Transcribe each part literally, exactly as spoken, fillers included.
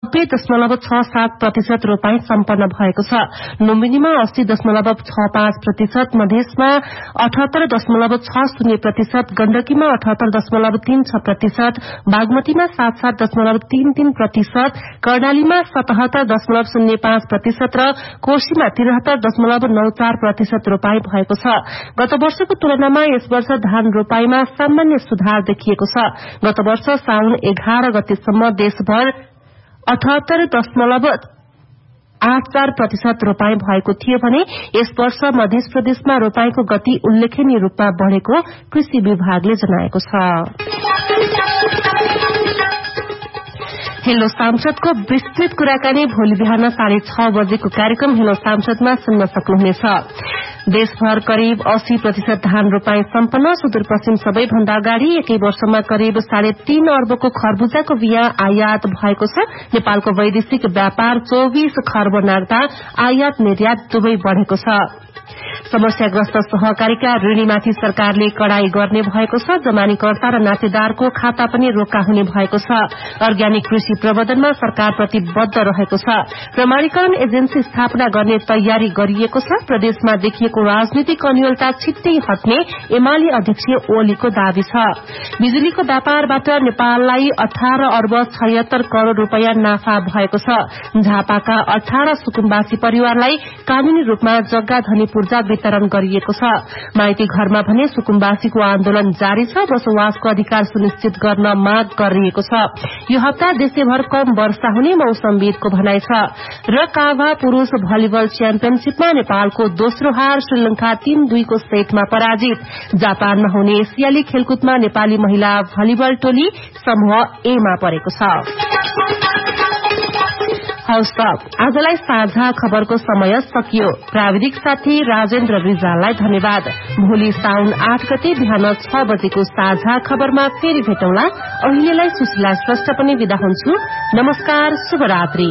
नब्बे दशमलव छ सात प्रतिशत रोपाई सम्पन्न भएको छ। लुम्बिनीमा अस्सी दशमलव छ पाँच प्रतिशत, मधेसमा अठहत्तर दशमलव छ शून्य प्रतिशत, गण्डकीमा अठहत्तर दशमलव तीन छ प्रतिशत, बागमतीमा सात सात दशमलव तीन तीन प्रतिशत, कर्णालीमा सतहत्तर दशमलव शून्य पाँच प्रतिशत र कोशीमा तिरहत्तर दशमलव नौ चार प्रतिशत रोपाई भएको छ। गत वर्षको तुलनामा यस वर्ष धान रोपाईमा सामान्य सुधार देखिएको छ। गत वर्ष साउन एघार गतेसम्म देशभर अठहत्तर दशमलव आठ चार प्रतिशत रोपाई भएको थियो भने यस वर्ष मध्य प्रदेशमा रोपाईको गति उल्लेखनीय रूपमा बढ़ेको कृषि विभागले जनाएको छ। हेलो सांसदको विस्तृत कुराकानी भोलि बिहान साढे छ बजेको कार्यक्रम हेलो सांसदमा सुन्न सक्नुहुनेछ। देशभर करिब अस्सी प्रतिशत धान रोपाई सम्पन्न। सुदूरपश्चिम सबैभन्दा अगाडि एकै वर्षमा करिब साढे तीन अर्बको खरबुजाको बिया आयात भएको छ। नेपालको वैदेशिक व्यापार चौविस खर्ब नाग्दा आयात निर्यात दुवै बढ़ेको छ। समस्याग्रस्त सहकारीका ऋणीमाथि सरकारले कड़ाई गर्ने भएको छ। जमानीकर्ता र नातेदारको खाता पनि रोका हुने भएको छ। अर्ग्यानिक कृषि प्रबन्धनमा सरकार प्रतिबद्ध रहेको छ। प्रमाणीकरण एजेन्सी स्थापना गर्ने तयारी गरिएको छ। प्रदेशमा देखिएको राजनीतिक अनियलता छिट्टै हट्ने एमाले अध्यक्ष ओलीको दावी छ। बिजुलीको व्यापारबाट नेपाललाई अठार अर्ब छयत्तर करोड़ रूपियाँ नाफा भएको छ। झापाका अठार सुकुम्बासी परिवारलाई कानूनी रूपमा जग्गा धनी पूर्जा वितरण गरिएको छ। माइती घरमा भने सुकुम्बासीको आन्दोलन जारी छ। बसोबासको अधिकार सुनिश्चित गर्न माग गरिएको छ। यो हप्ता देशैभर कम वर्षा हुने मौसमविदको भनाइ छ। र काभा पुरूष भलिबल च्याम्पियनशीपमा नेपालको दोस्रो हार श्रीलंका तीन दुईको सेटमा पराजित। जापानमा हुने एसियाली खेलकुदमा नेपाली महिला भलिबल टोली समूह ए मा परेको छ। हौस् त आजलाई साझा खबरको समय सकियो। प्राविधिक साथी राजेन्द्र रिजाललाई धन्यवाद। भोलि साउन आठ गते बिहान छ बजेको साझा खबरमा फेरि भेटौँला। अहिलेलाई सुशीला श्रेष्ठ पनि विदा हुन्छु। नमस्कार, शुभरात्रि।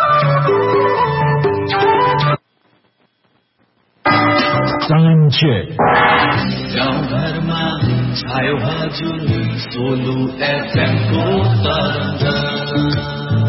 गाउँघरमा छायो हजुर सोलु एफएमको तरङ्ग।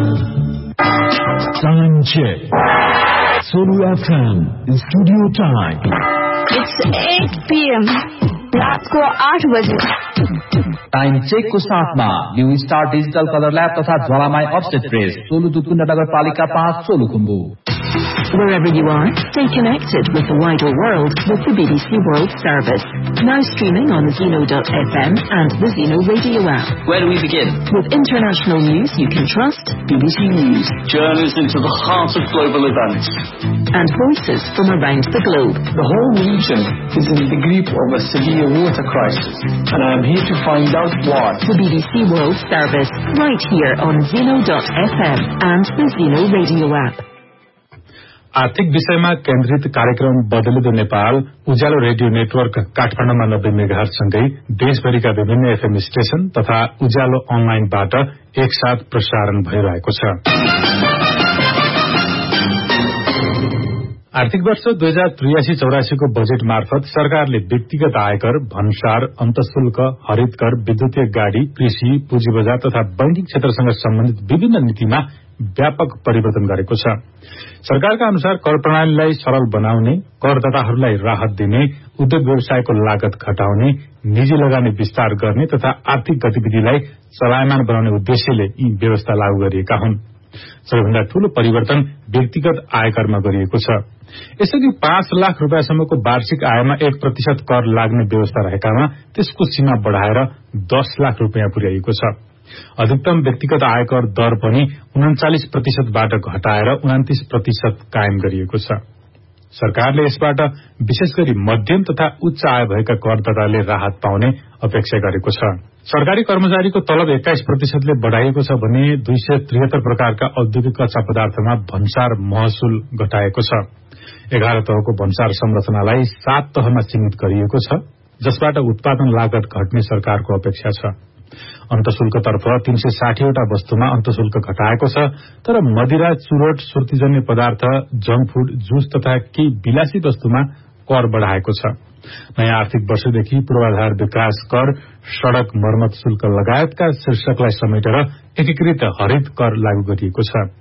Time check. Solu F M in studio time. It's eight p m रात को आठ बजे। टाइम चेक को साथमा new star digital colour lab तथा ज्वालामाई अफसेट प्रेस सोलु दुतुन्ड नगरपालिका पाँच Solukhumbu. Wherever you are, stay connected with the wider world with the B B C World Service. Now streaming on Zeno dot f m and the Zeno Radio app. Where do we begin? With international news you can trust, B B C News. Journeys into the heart of global events. And voices from around the globe. The whole region is in the grip of a severe water crisis, and I am here to find out why. The B B C World Service, right here on Zeno dot f m and the Zeno Radio app. आर्थिक विषयमा केन्द्रित कार्यक्रम बदलिदो नेपाल उज्यालो radio network काठमाडौँमा नब्बे मेगाहर्जसँगै देशभरिका विभिन्न FM station तथा उज्यालो अनलाइनबाट एकसाथ प्रसारण भइरहेको छ। आर्थिक वर्ष दुई हजार त्रियासी चौरासी को बजेट मार्फत सरकारले व्यक्तिगत आयकर, भन्सार, अन्तशुल्क, हरित कर, विद्युतीय गाड़ी, कृषि, पुँजी बजार तथा बैंकिङ क्षेत्रसँग सम्बन्धित विभिन्न नीतिमा व्यापक परिवर्तन गरेको छ। सरकारका अनुसार कर प्रणालीलाई सरल बनाउने, करदाताहरूलाई राहत दिने, उद्योग व्यवसायको लागत घटाउने, निजी लगानी विस्तार गर्ने तथा आर्थिक गतिविधिलाई चलायमान बनाउने उद्देश्यले यी व्यवस्था लागू गरिएका हुन्। सबैभन्दा ठूलो परिवर्तन व्यक्तिगत आयकरमा गरिएको छ। यसअघि पाँच लाख रूपियाँसम्मको वार्षिक आयमा एक प्रतिशत कर लाग्ने व्यवस्था रहेकामा त्यसको सीमा बढ़ाएर दस लाख रूपियाँ पुर्याइएको छ। अधिकतम व्यक्तिगत आयकर दर पनि उन्चालिस प्रतिशतबाट घटाएर उन्तिस प्रतिशत कायम गरिएको छ। सरकारले यसबाट विशेष गरी मध्यम तथा उच्च आय भएका करदाताले राहत पाउने अपेक्षा गरेको छ। सरकारी कर्मचारीको तलब एक्काइस प्रतिशतले बढ़ाइएको छ भने दुई सय त्रिहत्तर प्रकारका औद्योगिक कच्चा पदार्थमा भन्सार महसुल घटाएको छ। एघार तहको भन्सार संरचनालाई सात तहमा सीमित गरिएको छ, जसबाट उत्पादन लागत घट्ने सरकारको अपेक्षा छ। अन्तशुल्कतर्फ तीन सय साठीवटा वस्तुमा अन्तशुल्क घटाएको छ, तर मदिरा, चुरोट, सुर्तीजन्य पदार्थ, जंक फूड, जुस तथा केही विलासी वस्तुमा कर बढ़ाएको छ। नयाँ आर्थिक वर्षदेखि पूर्वाधार विकास कर, सड़क मर्मत शुल्क लगायतका शीर्षकलाई समेटेर एकीकृत हरित कर लागू गरिएको छ।